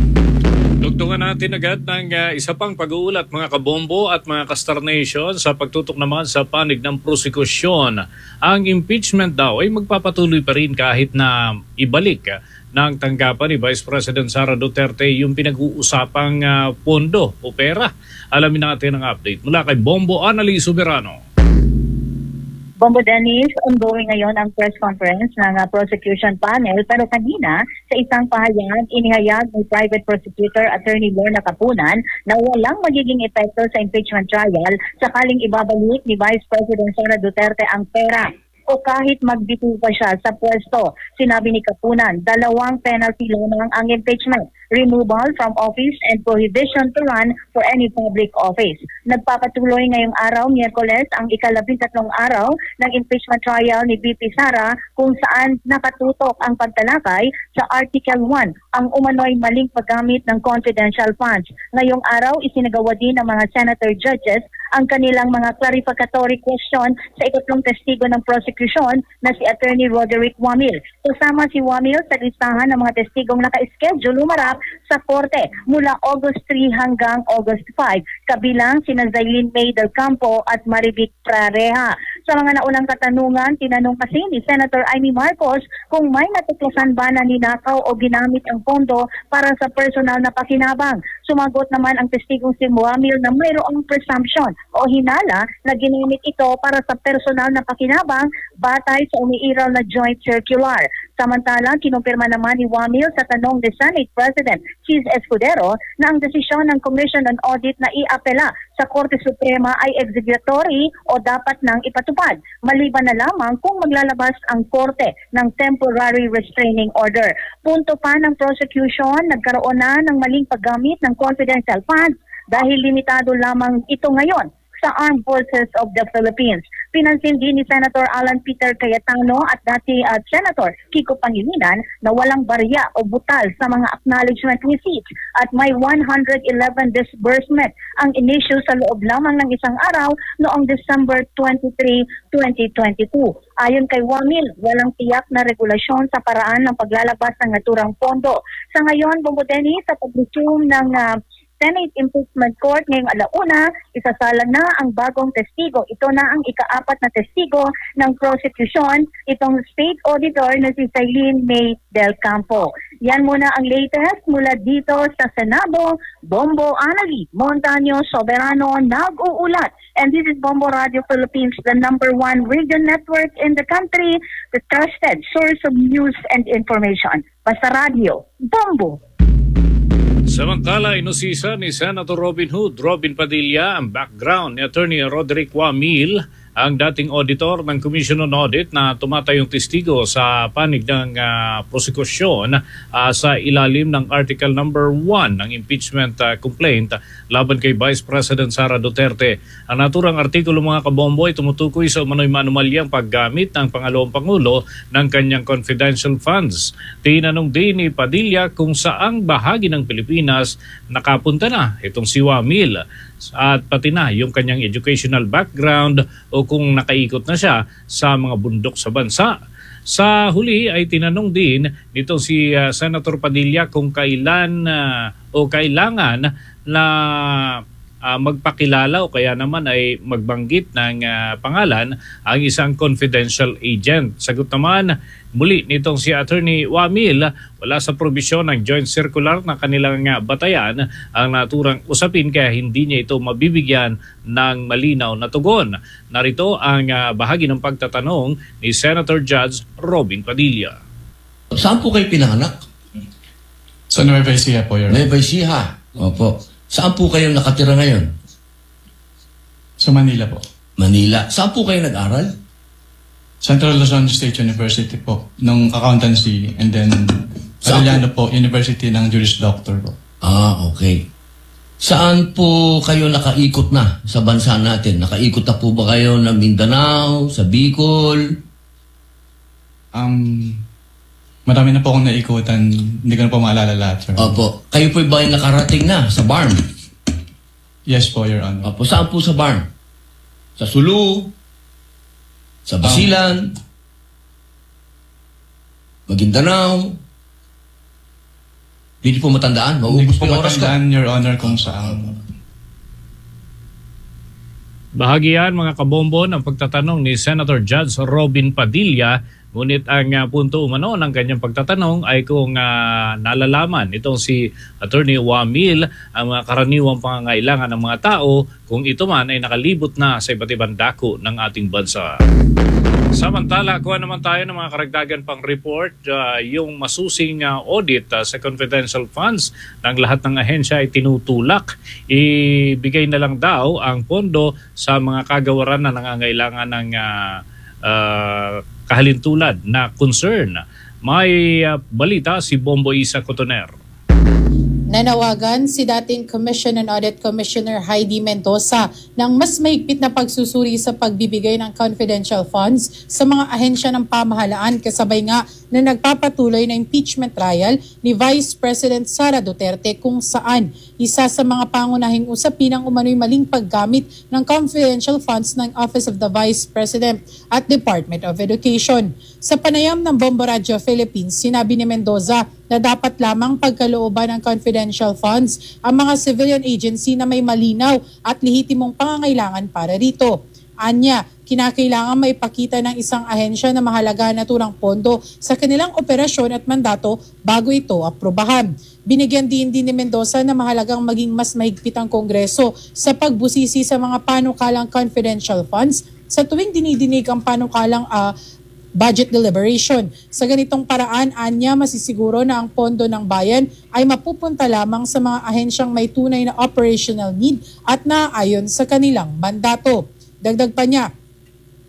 Tugtungan natin agad ng uh, isa pang pag-uulat mga kabombo at mga ka-Star Nation sa pagtutok naman sa panig ng prosekusyon. Ang impeachment daw ay magpapatuloy pa rin kahit na ibalik uh, ng tanggapan ni Vice President Sara Duterte yung pinag-uusapang uh, pondo o pera. Alamin natin ang update mula kay Bombo Annalise Soberano. Bombo Dennis, ongoing ngayon ang press conference ng uh, prosecution panel pero kanina sa isang pahayag, inihayag ng private prosecutor Attorney Lorna Capunan na walang magiging epekto sa impeachment trial sakaling ibabalik ni Vice President Sara Duterte ang pera o kahit magbitiw pa siya sa pwesto. Sinabi ni Capunan, dalawang penalty lamang ang impeachment, removal from office and prohibition to run for any public office. Nagpapatuloy ngayong araw, Miyerkules, ang ikalabintatlong araw ng impeachment trial ni V P Sara kung saan nakatutok ang pagtalakay sa Article one, ang umano'y maling paggamit ng confidential funds. Ngayong araw, isinagawa din ng mga senator judges ang kanilang mga clarificatory question sa ikatlong testigo ng prosecution na si Attorney Roderick Wamil. Kasama si Wamil sa listahan ng mga testigong naka-schedule umarap sa korte mula August three hanggang August five, kabilang sina Zailin May del Campo at Marivic Prareja. Sa mga naunang katanungan, tinanong kasi ni Senator Amy Marcos kung may natuklasan ba na ninakaw o ginamit ang pondo para sa personal na pakinabang. Sumagot naman ang testigong si Wamil na mayroong presumption o hinala na ginamit ito para sa personal na pakinabang batay sa umiiral na joint circular. Samantala, kinumpirma naman ni Wamil sa tanong ni Senate President Cheese Escudero na ang desisyon ng Commission on Audit na iapela sa Korte Suprema ay executory o dapat nang ipatupad, maliban na lamang kung maglalabas ang Korte ng temporary restraining order. Punto pa ng prosecution, nagkaroon na ng maling paggamit ng confidential funds dahil limitado lamang ito ngayon sa Armed Forces of the Philippines. Pinansin din ni Senator Alan Peter Cayetano at dati uh, Senator Kiko Pangilinan na walang barya o butal sa mga acknowledgement receipts at may one hundred eleven disbursement ang in-issue sa loob lamang ng isang araw noong December twenty-third, twenty twenty-two. Ayon kay Wamil, walang tiyak na regulasyon sa paraan ng paglalabas ng naturang pondo. Sa ngayon, Bongo Denny, sa pag-resume ng uh, Senate Impeachment Court ngayong alauna, isasala na ang bagong testigo. Ito na ang ikaapat na testigo ng prosecution, itong State Auditor na si Sailin May Del Campo. Yan muna ang latest mula dito sa Senado. Bombo Anali Montaño Soberano nag-uulat. And this is Bombo Radio Philippines, the number one radio network in the country, the trusted source of news and information. Basta Radio, Bombo. Samantala, inusisa ni Senator Robin Hood, Robin Padilla, ang background ni Attorney Roderick Wamil, ang dating auditor ng Commission on Audit na tumatayong testigo sa panig ng uh, prosekusyon uh, sa ilalim ng Article number one ng impeachment uh, complaint laban kay Vice President Sara Duterte. Ang naturang artikulo, mga kabombo, ay tumutukoy sa umano'y manumalyang paggamit ng pangalawang Pangulo ng kanyang confidential funds. Tinanong din ni Padilla kung saang bahagi ng Pilipinas nakapunta na itong si Wamil at pati na yung kanyang educational background o kung nakaikot na siya sa mga bundok sa bansa. Sa huli ay tinanong din nito si uh, Senator Padilla kung kailan uh, o kailangan na uh, magpakilala o kaya naman ay magbanggit ng uh, pangalan ang isang confidential agent. Sagot naman muli nitong si Attorney Wamil, wala sa probisyon ng joint circular na kanilang uh, batayan ang naturang usapin kaya hindi niya ito mabibigyan ng malinaw na tugon. Narito ang uh, bahagi ng pagtatanong ni Senator Judge Robin Padilla. Saan po kayo pinanganak? Sa Nueva Ecija po, Your Honor. Nueva Ecija. Opo. Saan po kayo nakatira ngayon? Sa Manila po. Manila. Saan po kayo nag-aral? Central Luzon State University po, ng accountancy, and then Arellano po, University ng Juris Doctor po. Ah, okay. Saan po kayo nakaikot na sa bansa natin? Nakaikot na po ba kayo ng Mindanao, sa Bicol? Um, marami na po akong naikutan, hindi ko na po maalala lahat, sir. Opo. Kayo po ba ay nakarating na sa barn? Yes po, Your Honor. Opo. Saan po sa barn? Sa Sulu? Sa Basilan, um, Maguindanao, hindi po matandaan. Maubos po oras ka. Matandaan, Your Honor, kung saan. Bahagi yan, mga kabombo, ng pagtatanong ni Senator Judge Robin Padilla. Ngunit ang uh, punto umano ng kanyang pagtatanong ay kung uh, nalalaman itong si Attorney Wamil ang mga karaniwang pangangailangan ng mga tao kung ito man ay nakalibot na sa iba't ibang dako ng ating bansa. Samantala, kuha naman tayo ng mga karagdagan pang report. Uh, yung masusing uh, audit uh, sa confidential funds ng lahat ng ahensya ay tinutulak. Ibigay na lang daw ang pondo sa mga kagawaran na nangangailangan ng uh, uh, kahalintulad na concern. May uh, balita si Bombo Isa Cotoner. Nanawagan si dating Commission on Audit Commissioner Heidi Mendoza ng mas mahigpit na pagsusuri sa pagbibigay ng confidential funds sa mga ahensya ng pamahalaan kasabay nga na nagpapatuloy na impeachment trial ni Vice President Sara Duterte kung saan isa sa mga pangunahing usapin ang umano'y maling paggamit ng confidential funds ng Office of the Vice President at Department of Education. Sa panayam ng Bombo Radio Philippines, sinabi ni Mendoza na dapat lamang pagkalooban ng confidential funds ang mga civilian agency na may malinaw at lehitimong pangangailangan para rito. Anya, kinakailangan maipakita ng isang ahensya na mahalaga na turang pondo sa kanilang operasyon at mandato bago ito aprobahan. Binigyan din din ni Mendoza na mahalagang maging mas mahigpit ang Kongreso sa pagbusisi sa mga panukalang confidential funds sa tuwing dinidinig ang panukalang uh, budget deliberation. Sa ganitong paraan, anya, masisiguro na ang pondo ng bayan ay mapupunta lamang sa mga ahensyang may tunay na operational need at naaayon sa kanilang mandato. Dagdag pa niya,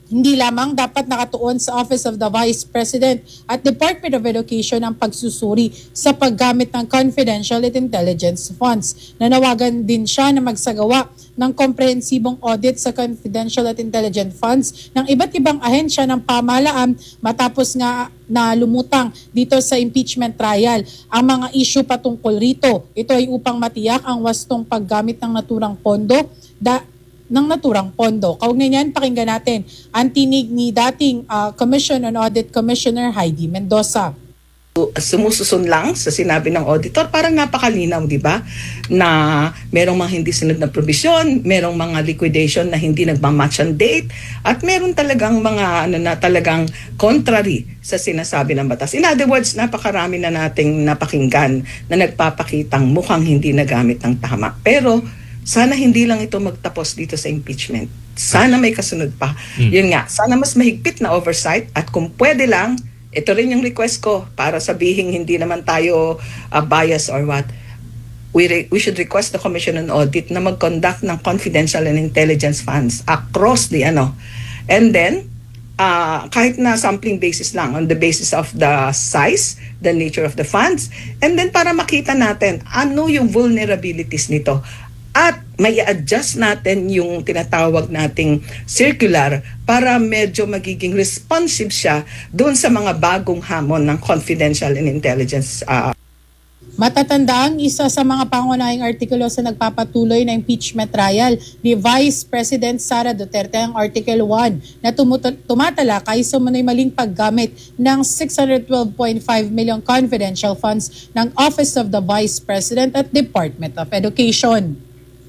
Hindi lamang dapat nakatuon sa Office of the Vice President at Department of Education ang pagsusuri sa paggamit ng confidential at intelligence funds. Nanawagan din siya na magsagawa ng komprehensibong audit sa confidential at intelligence funds ng iba't ibang ahensya ng pamahalaan matapos nga na lumutang dito sa impeachment trial ang mga issue patungkol rito. Ito ay upang matiyak ang wastong paggamit ng naturang pondo da ng naturang pondo. Kaugnay niyan, pakinggan natin ang tinig ni dating uh, Commission on Audit Commissioner Heidi Mendoza. Sumususun lang sa sinabi ng auditor, parang napakalinaw, di ba? Na merong mga hindi sunod na provision, merong mga liquidation na hindi nagmamatch ang date, at meron talagang mga ano na talagang contrary sa sinasabi ng batas. In other words, napakarami na nating napakinggan na nagpapakitang mukhang hindi nagamit ng tama. Pero sana hindi lang ito magtapos dito sa impeachment. Sana may kasunod pa. Hmm. Yun nga, sana mas mahigpit na oversight, at kung pwede lang, ito rin yung request ko para sabihin hindi naman tayo uh, bias or what. We, re- we should request the Commission on Audit na mag-conduct ng confidential and intelligence funds across the ano. And then, uh, kahit na sampling basis lang, on the basis of the size, the nature of the funds, and then para makita natin ano yung vulnerabilities nito. At may adjust natin yung tinatawag nating circular para medyo magiging responsive siya doon sa mga bagong hamon ng confidential and intelligence. Uh, Matatandaang isa sa mga pangunahing artikulo sa nagpapatuloy na impeachment trial ni Vice President Sara Duterte ang Article one na tumut- tumatalakay sa manoy maling paggamit ng six hundred twelve point five million confidential funds ng Office of the Vice President at Department of Education.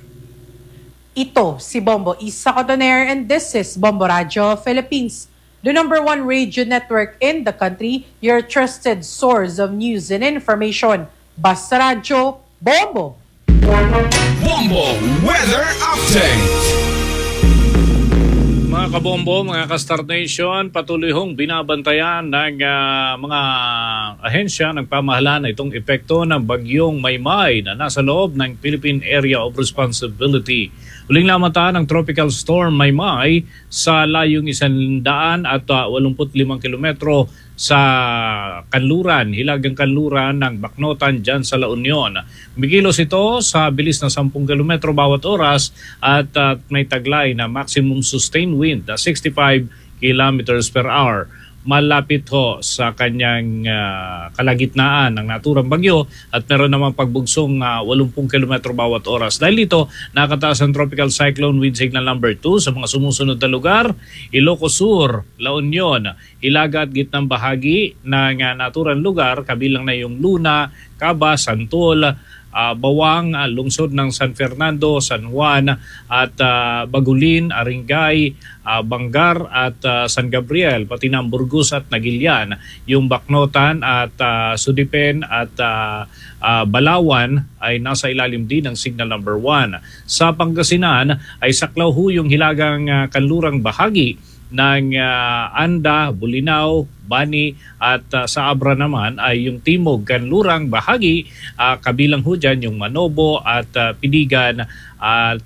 Ito si Bombo Isa Cotoner, and this is Bombo Radio Philippines, the number one radio network in the country, your trusted source of news and information. Basta Radio, Bombo! Bombo Weather Update! Mga kabombo, mga ka-Star Nation, patuloy hong binabantayan ng uh, mga ahensya ng pamahalaan na itong epekto ng bagyong Maymay na nasa loob ng Philippine Area of Responsibility. Huling lamatan ng Tropical Storm Maymay sa layong isang daan at walumput limang kilometro sa kanluran, hilagang kanluran ng Bacnotan dyan sa La Union. Kumikilos ito sa bilis na sampung kilometro bawat oras at uh, may taglay na maximum sustained wind na sixty-five kilometers per hour. Malapit ho sa kanyang uh, kalagitnaan ng naturang bagyo at meron namang pagbugsong uh, eighty kilometro bawat oras. Dahil dito, nakataas ang Tropical Cyclone Wind Signal number two sa mga sumusunod na lugar: Ilocos Sur, La Union, Hilaga at gitnang bahagi ng uh, naturang lugar, kabilang na yung Luna, Caba, Santol, uh, Bawang, uh, lungsod ng San Fernando, San Juan at uh, Bagulin, Aringay, uh, Bangar at uh, San Gabriel, pati ng Burgos at Nagilian. Yung Bacnotan at uh, Sudipen at uh, uh, Balawan ay nasa ilalim din ng signal number one. Sa Pangasinan ay saklaw ho yung hilagang uh, kanlurang bahagi ng uh, Anda, Bulinaw, Bani at uh, sa Abra naman ay yung timog kanlurang bahagi, uh, kabilang ho dyan yung Manobo at uh, Piligan at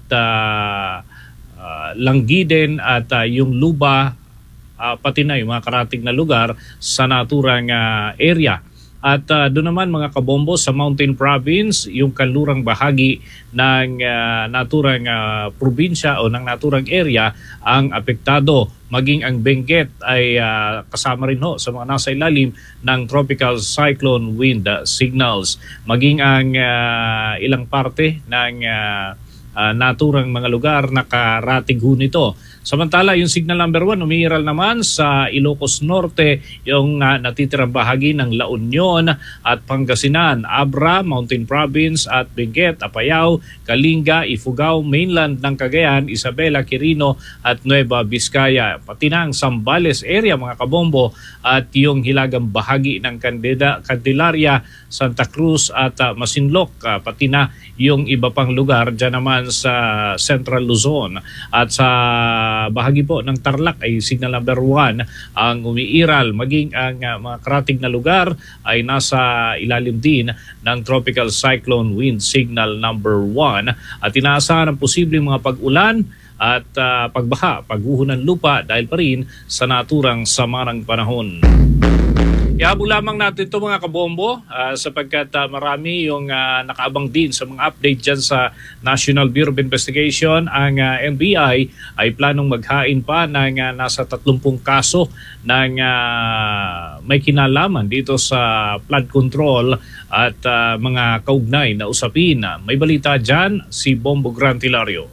uh, uh, Langgiden at uh, yung Luba, uh, pati na yung mga karating na lugar sa naturang uh, area. At uh, doon naman mga kabombo sa Mountain Province, yung kanlurang bahagi ng uh, naturang uh, probinsya o ng naturang area ang apektado. Maging ang Benguet ay uh, kasama rin ho sa mga nasa ilalim ng Tropical Cyclone Wind Signals. Maging ang uh, ilang parte ng uh, uh, naturang mga lugar nakaratig ho nito. Samantala, yung signal number one, umiiral naman sa Ilocos Norte, yung uh, natitirang bahagi ng La Union at Pangasinan, Abra, Mountain Province at Benguet, Apayao, Kalinga, Ifugao, mainland ng Cagayan, Isabela, Quirino at Nueva Vizcaya. Pati na ang Zambales area, mga kabombo, at yung hilagang bahagi ng Candida, Candelaria, Santa Cruz at uh, Masinloc, uh, pati na yung iba pang lugar dyan naman sa Central Luzon. At sa bahagi po ng Tarlac ay signal number one ang umiiral, maging ang uh, mga karatig na lugar ay nasa ilalim din ng Tropical Cyclone Wind Signal number one at inaasahan ang posibleng mga pag-ulan at uh, pagbaha, pagguho ng lupa dahil pa rin sa naturang sama ng panahon. Ihabol lamang natin ito mga kabombo uh, sapagkat uh, marami yung uh, nakaabang din sa mga update dyan sa National Bureau of Investigation. Ang uh, N B I ay planong maghain pa ng uh, nasa tatlumpung kaso ng uh, may kinalaman dito sa flood control at uh, mga kaugnay na usapin. May balita dyan si Bombo Grantilario.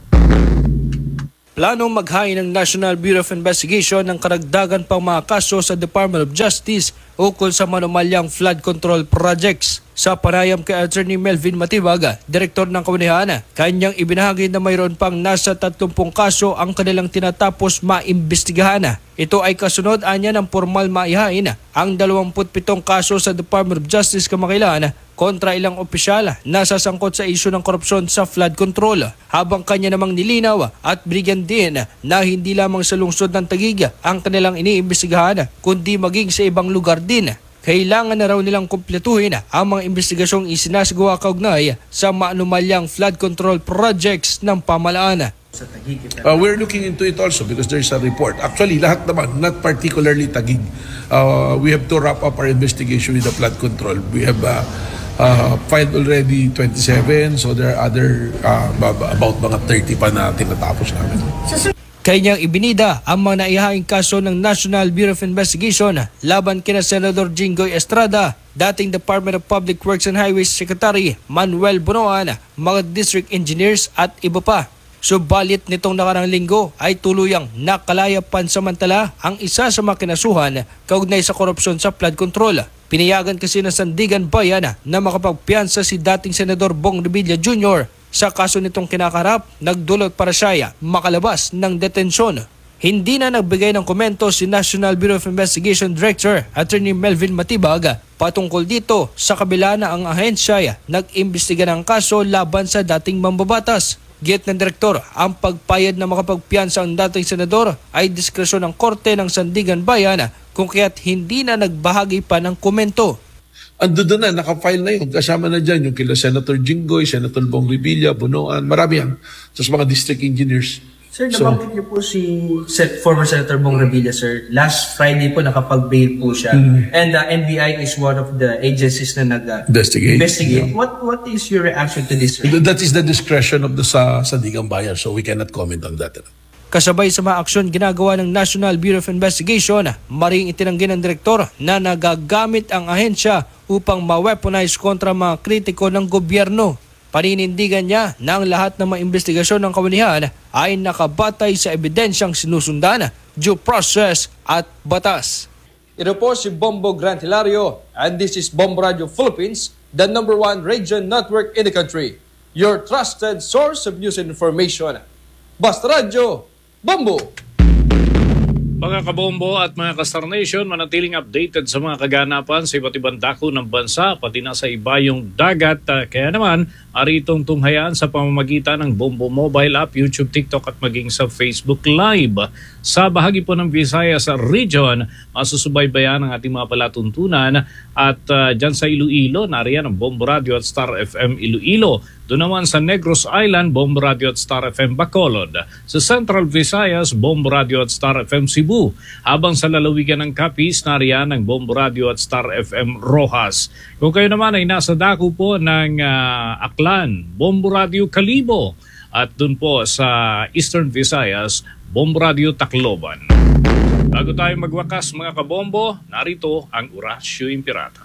Planong maghain ng National Bureau of Investigation ng karagdagan pang mga kaso sa Department of Justice ukol sa manumalyang flood control projects. Sa panayam kay Attorney Melvin Matibag, Direktor ng Kamunihan, kanyang ibinahagi na mayroon pang nasa tatlumpung kaso ang kanilang tinatapos maimbestigahan. Ito ay kasunod anya ng formal maihain ang dalawampu't pitong kaso sa Department of Justice kamakailan kontra ilang opisyal na sasangkot sa isyu ng korupsyon sa flood control. Habang kanya namang nilinaw at binigyan din na hindi lamang sa lungsod ng Taguig ang kanilang iniimbestigahan kundi maging sa ibang lugar din. Kailangan na raw nilang kumpletuhin ang mga investigasyong isinasagawa kaugnay sa maanumalyang flood control projects ng pamahalaan. Uh, we're looking into it also because there's a report. Actually, lahat naman, not particularly Taguig. Uh, we have to wrap up our investigation with the flood control. We have uh, uh, filed already twenty-seven, so there are other uh, about mga thirty pa na tinatapos namin. Kanyang ibinida ang mga naihaing kaso ng National Bureau of Investigation laban kina Senador Jinggoy Estrada, dating Department of Public Works and Highways Secretary Manuel Bonoan, mga district engineers at iba pa. Subalit nitong nakarang linggo ay tuluyang nakalaya pansamantala ang isa sa mga kinasuhan kaugnay sa korupsyon sa flood control. Pinayagan kasi ng Sandigan Bayan na makapagpiyansa si dating Senador Bong Revilla Junior Sa kaso nitong kinakarap, nagdulot para siya makalabas ng detensyon. Hindi na nagbigay ng komento si National Bureau of Investigation Director Attorney Melvin Matibag patungkol dito sa kabila na ang ahensya nag-imbestiga ng kaso laban sa dating mambabatas. Git ng direktor, ang pagpayad na makapagpiyansa ang dating senador ay diskresyon ng korte ng Sandigan Bayan kung kaya't hindi na nagbahagi pa ng komento. Ando doon na, nakafile na yun. Kasama na dyan yung kila Senator Jinggoy, Senator Bong Revilla, Bonoan, marami yan. Sa mga district engineers. Sir, nabanggit niyo po si former Senator Bong Revilla, sir. Last Friday po nakapag-bail po siya. Mm-hmm. And the uh, N B I is one of the agencies na nag-investigate. Uh, investigate. Yeah. What what is your reaction to this, sir? That is the discretion of the sa Sandigan Bayan, so we cannot comment on that. Kasabay sa mga aksyon ginagawa ng National Bureau of Investigation, maring itinanggi ng direktor na nagagamit ang ahensya upang ma-weaponize kontra mga kritiko ng gobyerno. Paninindigan niya na ang lahat ng mga investigasyon ng kamunihan ay nakabatay sa ebidensyang sinusundan, due process at batas. Ito po si Bombo Grantilario and this is Bombo Radio Philippines, the number one radio network in the country. Your trusted source of news and information. Basta Radio, Bombo! Mga kabombo at mga ka-Star Nation, manatiling updated sa mga kaganapan sa iba't ibang dako ng bansa, pati na sa ibayong dagat. Kaya naman, aritong tunghayan sa pamamagitan ng Bombo Mobile App, YouTube, TikTok at maging sa Facebook Live. Sa bahagi po ng Visayas Region, masusubaybayan ang ating mga palatuntunan at uh, dyan sa Iloilo, nariyan ang Bombo Radio at Star F M Iloilo. Doon naman sa Negros Island, Bombo Radio at Star F M Bacolod. Sa Central Visayas, Bombo Radio at Star F M Cebu. Habang sa lalawigan ng Capiz, nariyan ang Bombo Radio at Star F M Rojas. Kung kayo naman ay nasa dako po ng uh, Aklan, Bombo Radio Kalibo. At doon po sa Eastern Visayas, Bombo Radio Tacloban. Bago tayo magwakas mga kabombo, narito ang Orasyo Impirata.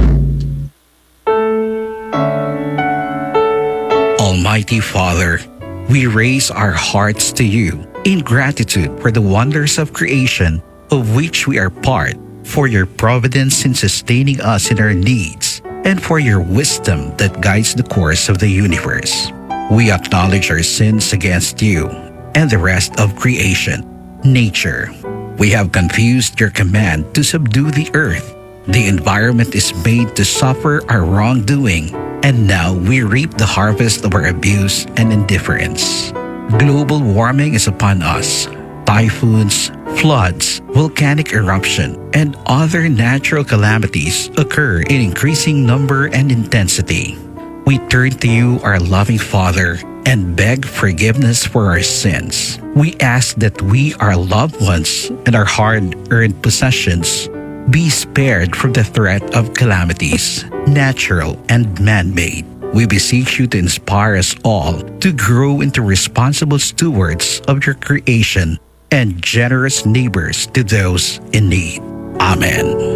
Almighty Father, we raise our hearts to you in gratitude for the wonders of creation of which we are part, for your providence in sustaining us in our needs, and for your wisdom that guides the course of the universe. We acknowledge our sins against you and the rest of creation, nature. We have confused your command to subdue the earth. The environment is made to suffer our wrongdoing, and now we reap the harvest of our abuse and indifference. Global warming is upon us. Typhoons, floods, volcanic eruption, and other natural calamities occur in increasing number and intensity. We turn to you, our loving Father, and beg forgiveness for our sins. We ask that we, our loved ones, and our hard-earned possessions be spared from the threat of calamities, natural and man-made. We beseech you to inspire us all to grow into responsible stewards of your creation and generous neighbors to those in need. Amen.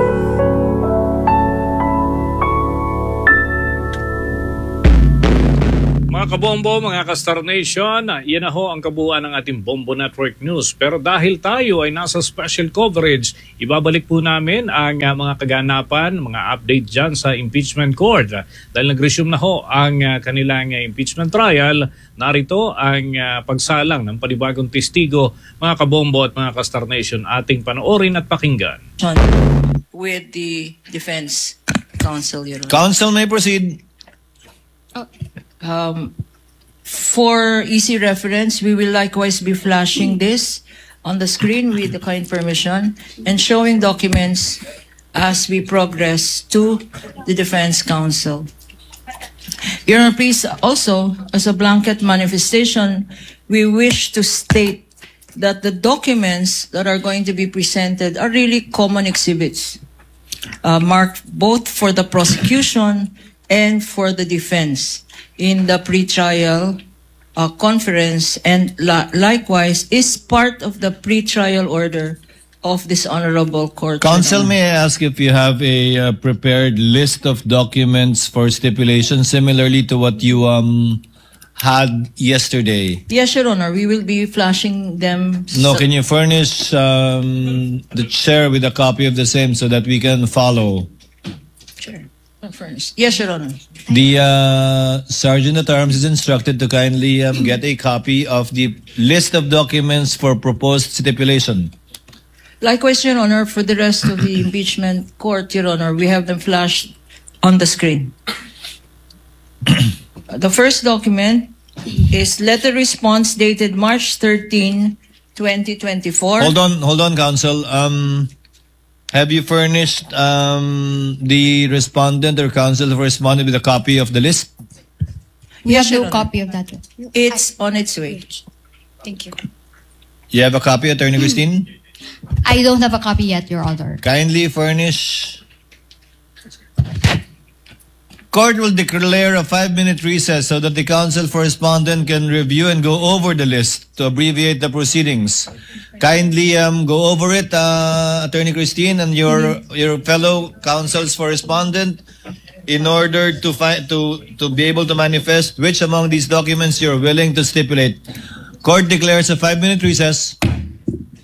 Mga kabombo, mga ka-Star Nation, yan na ho ang kabuuan ng ating Bombo Network News. Pero dahil tayo ay nasa special coverage, ibabalik po namin ang uh, mga kaganapan, mga update dyan sa impeachment court. Dahil nag-resume na ho ang uh, kanilang uh, impeachment trial, narito ang uh, pagsalang ng panibagong testigo, mga kabombo at mga ka-Star Nation, ating panoorin at pakinggan. With the defense counsel, Your Honor. Counsel may proceed. Oh. Um, for easy reference, we will likewise be flashing this on the screen with the kind permission and showing documents as we progress to the defense counsel. Your Honor, please also, as a blanket manifestation, we wish to state that the documents that are going to be presented are really common exhibits, uh, marked both for the prosecution and for the defense in the pre-trial uh, conference, and la- likewise is part of the pre-trial order of this honorable court. Counsel, may I ask if you have a uh, prepared list of documents for stipulation similarly to what you um had yesterday? Yes, Your Honor. We will be flashing them. No, so- can you furnish um, the chair with a copy of the same so that we can follow? Sure. Furnished. Yes, Your Honor. The uh, Sergeant at Arms is instructed to kindly um, get a copy of the list of documents for proposed stipulation. Likewise, Your Honor, for the rest of the impeachment court, Your Honor, we have them flashed on the screen. The first document is letter response dated March thirteenth, twenty twenty-four. Hold on, hold on, Counsel. Um, have you furnished um, the respondent or counsel who responded with a copy of the list? We have Your no Honor. copy of that. It's on its way. Thank you. You have a copy, Attorney Christine? I don't have a copy yet, Your Honor. Kindly furnish. Court will declare a five-minute recess so that the counsel for respondent can review and go over the list to abbreviate the proceedings. Kindly um, go over it, uh, Attorney Christine, and your your fellow counsels for respondent, in order to find to to be able to manifest which among these documents you're willing to stipulate. Court declares a five-minute recess.